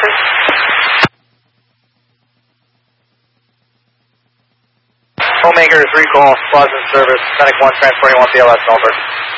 American. Homemaker is recall, Pleasant service, Fennec 1 transporting 1 BLS, Melbourne.